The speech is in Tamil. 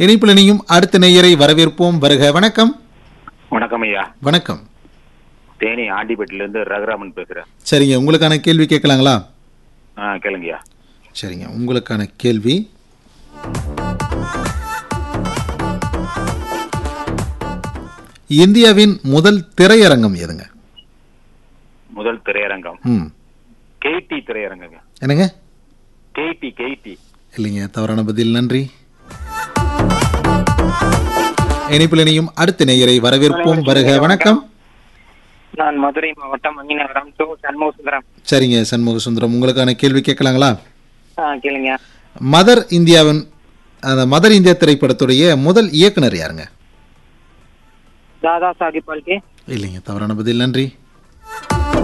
இணைப்பில் இணையும் அடுத்த நேயரை வரவேற்போம். வருக. வணக்கம். வணக்கம் ஐயா. வணக்கம். தேனி ஆண்டிப்பட்டிலிருந்து ரகுராமன் பேசுறேன். சரிங்க, உங்களுக்கான கேள்வி கேட்கலாங்களா? கேளுங்கய்யா. சரிங்க, உங்களுக்கான கேள்வி. இந்தியாவின் முதல் திரையரங்கம் எதுங்க? முதல் திரையரங்கம் கேடி திரையரங்கங்க. என்னங்க? கேடி. இல்லைங்க, தவறான பதில். நன்றி. இணைப்பில் இணையும் அடுத்த நேயரை வரவேற்போம். வருக. வணக்கம். நான் மதுரை மாவட்டம் மணிநகரம் சண்முகசுந்தரம். சரிங்க, சண்முகசுந்தரம், உங்களுக்கான கேள்வி கேட்கலாங்களா? கேளுங்க. மதர் இந்தியா திரைப்படத்துடைய முதல் இயக்குனர் யாருங்க? தாதா சாஹிப் பால்கே. இல்லைங்க, தவறான பதில். நன்றி.